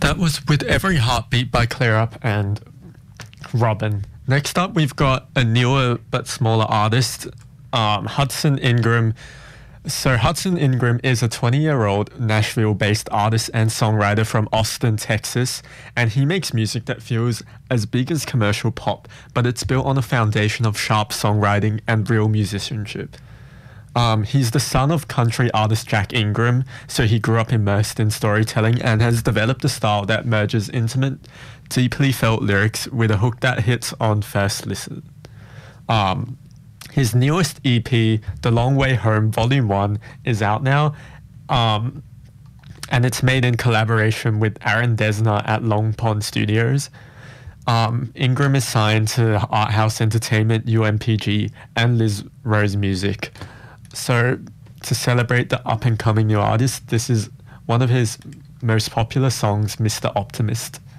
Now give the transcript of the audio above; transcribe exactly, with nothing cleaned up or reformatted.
That was With Every Heartbeat by Clear Up and Robin. Next up, we've got a newer but smaller artist, um, Hudson Ingram. So Hudson Ingram is a twenty-year-old Nashville-based artist and songwriter from Austin, Texas, and he makes music that feels as big as commercial pop, but it's built on a foundation of sharp songwriting and real musicianship. Um, he's the son of country artist Jack Ingram, so he grew up immersed in storytelling and has developed a style that merges intimate, deeply felt lyrics with a hook that hits on first listen. Um, his newest E P, The Long Way Home Volume one, is out now, um, and it's made in collaboration with Aaron Desner at Long Pond Studios. Um, Ingram is signed to Art House Entertainment, U M P G, and Liz Rose Music. So, to celebrate the up-and-coming new artist, this is one of his most popular songs, Mister Optimist.